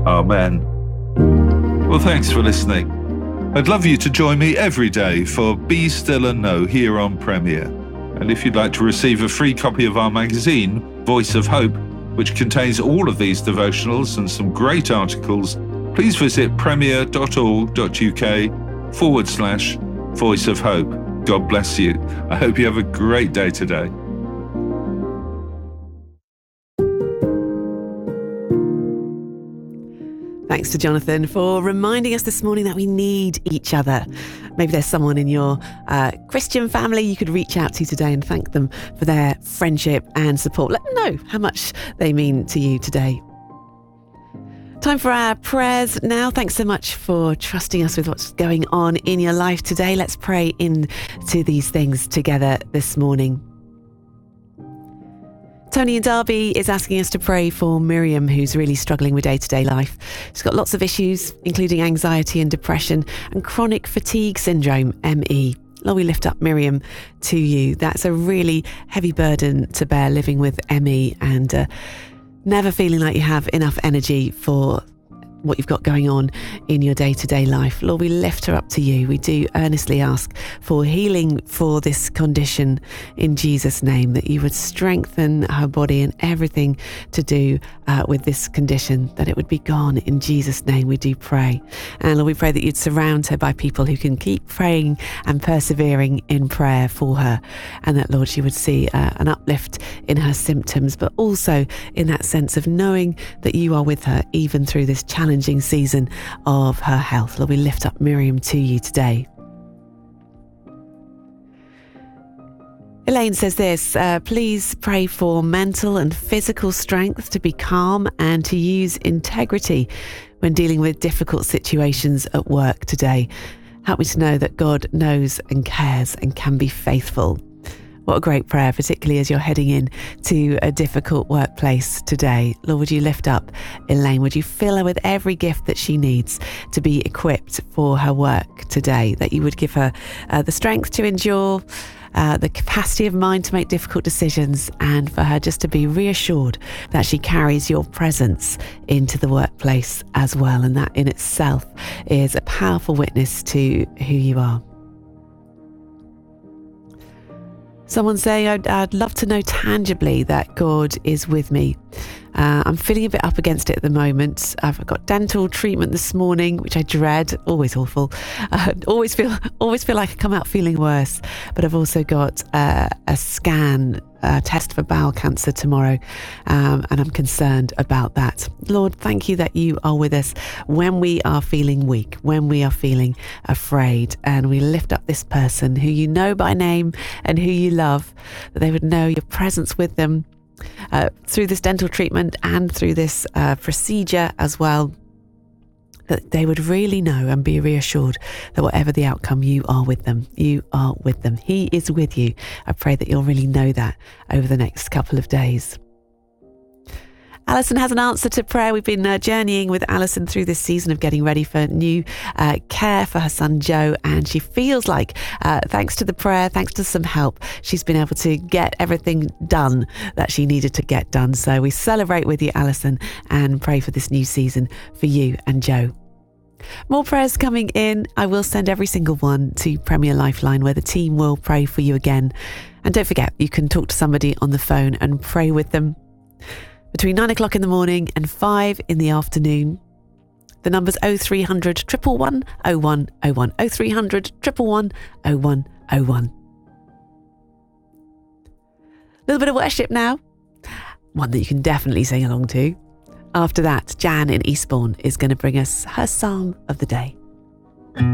Amen. Well, thanks for listening. I'd love you to join me every day for Be Still and Know here on Premier. And if you'd like to receive a free copy of our magazine, Voice of Hope, which contains all of these devotionals and some great articles, please visit premier.org.uk/Voice of Hope. God bless you. I hope you have a great day today. Thanks to Jonathan for reminding us this morning that we need each other. Maybe there's someone in your Christian family you could reach out to today and thank them for their friendship and support. Let them know how much they mean to you today. Time for our prayers now. Thanks so much for trusting us with what's going on in your life today. Let's pray into these things together this morning. Tony in Derby is asking us to pray for Miriam, who's really struggling with day-to-day life. She's got lots of issues, including anxiety and depression and chronic fatigue syndrome, ME. Lord, we lift up Miriam to you. That's a really heavy burden to bear, living with ME and never feeling like you have enough energy for what you've got going on in your day-to-day life. Lord, we lift her up to you. We do earnestly ask for healing for this condition in Jesus' name, that you would strengthen her body and everything to do with this condition, that it would be gone in Jesus' name. We do pray. And Lord, we pray that you'd surround her by people who can keep praying and persevering in prayer for her, and that, Lord, she would see an uplift in her symptoms, but also in that sense of knowing that you are with her even through this challenging season of her health. Lord, we lift up Miriam to you today. Elaine says this, please pray for mental and physical strength to be calm and to use integrity when dealing with difficult situations at work today. Help me to know that God knows and cares and can be faithful. What a great prayer, particularly as you're heading in to a difficult workplace today. Lord, would you lift up Elaine? Would you fill her with every gift that she needs to be equipped for her work today? That you would give her the strength to endure, the capacity of mind to make difficult decisions, and for her just to be reassured that she carries your presence into the workplace as well. And that in itself is a powerful witness to who you are. Someone saying, I'd love to know tangibly that God is with me. I'm feeling a bit up against it at the moment. I've got dental treatment this morning, which I dread. Always awful. Always feel like I come out feeling worse. But I've also got a scan, test for bowel cancer tomorrow, and I'm concerned about that. Lord, thank you that you are with us when we are feeling weak, when we are feeling afraid, and we lift up this person who you know by name and who you love, that they would know your presence with them through this dental treatment and through this procedure as well, that they would really know and be reassured that whatever the outcome, you are with them. You are with them. He is with you. I pray that you'll really know that over the next couple of days. Alison has an answer to prayer. We've been journeying with Alison through this season of getting ready for new care for her son Joe, and she feels like thanks to the prayer, thanks to some help, she's been able to get everything done that she needed to get done. So we celebrate with you, Alison, and pray for this new season for you and Joe. More prayers coming in. I will send every single one to Premier Lifeline, where the team will pray for you again. And don't forget, you can talk to somebody on the phone and pray with them between 9 o'clock in the morning and 5 in the afternoon. The number's 0300 111 0101. 0300 111 0101. A little bit of worship now. One that you can definitely sing along to. After that, Jan in Eastbourne is going to bring us her Psalm of the Day.